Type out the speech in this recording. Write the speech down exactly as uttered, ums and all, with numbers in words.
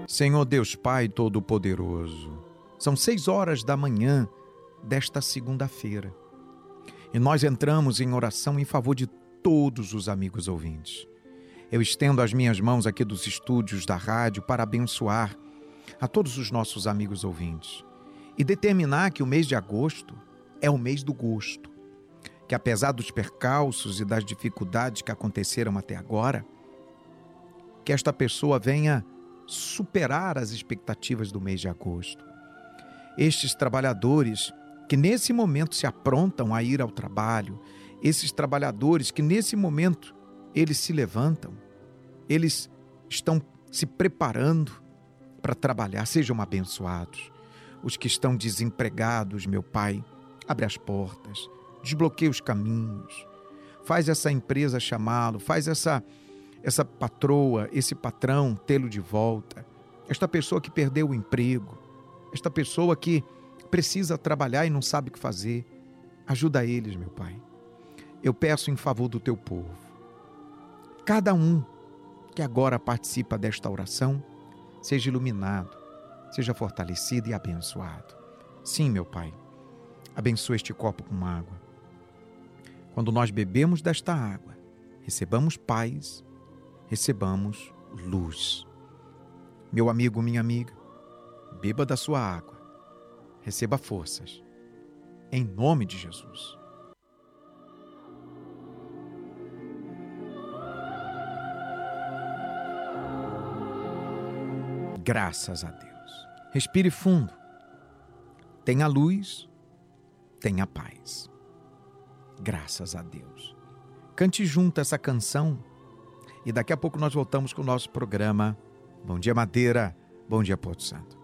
Senhor Deus Pai Todo-Poderoso, são seis horas da manhã desta segunda-feira e nós entramos em oração em favor de todos os amigos ouvintes. Eu estendo as minhas mãos aqui dos estúdios da rádio para abençoar a todos os nossos amigos ouvintes e determinar que o mês de agosto é o mês do gosto, que apesar dos percalços e das dificuldades que aconteceram até agora, que esta pessoa venha superar as expectativas do mês de agosto. Estes trabalhadores que nesse momento se aprontam a ir ao trabalho, esses trabalhadores que nesse momento eles se levantam, eles estão se preparando para trabalhar, sejam abençoados. Os que estão desempregados, meu Pai, abre as portas, desbloqueia os caminhos, faz essa empresa chamá-lo, faz essa, essa patroa, esse patrão tê-lo de volta, esta pessoa que perdeu o emprego, esta pessoa que precisa trabalhar e não sabe o que fazer, ajuda eles, meu Pai. Eu peço em favor do teu povo, cada um que agora participa desta oração, seja iluminado, seja fortalecido e abençoado. Sim, meu Pai, abençoa este copo com água. Quando nós bebemos desta água, recebamos paz, recebamos luz. Meu amigo, minha amiga, beba da sua água, receba forças, em nome de Jesus. Graças a Deus. Respire fundo. Tenha luz, tenha paz. Graças a Deus. Cante junto essa canção e daqui a pouco nós voltamos com o nosso programa Bom Dia Madeira, Bom Dia Porto Santo.